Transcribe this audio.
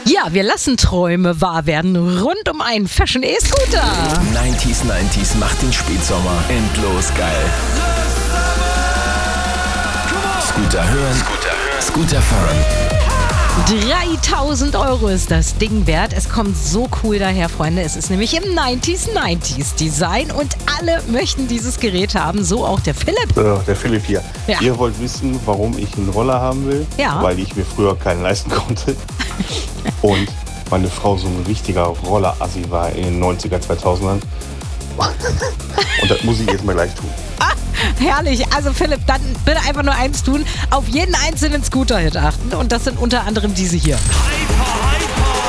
Ja, wir lassen Träume wahr werden rund um einen Fashion E-Scooter. 90s macht den Spätsommer endlos geil. Scooter hören, Scooter fahren. 3.000 € ist das Ding wert. Es kommt so cool daher, Freunde. Es ist nämlich im 90s Design und alle möchten dieses Gerät haben, so auch der Philipp. Der Philipp hier. Ja. Ihr wollt wissen, warum ich einen Roller haben will? Ja. Weil ich mir früher keinen leisten konnte. Und meine Frau so ein richtiger Roller-Assi war in den 90er, 2000ern. Und das muss ich jetzt mal gleich tun. Herrlich. Also Philipp, dann bitte einfach nur eins tun. Auf jeden einzelnen Scooter-Hit achten. Und das sind unter anderem diese hier.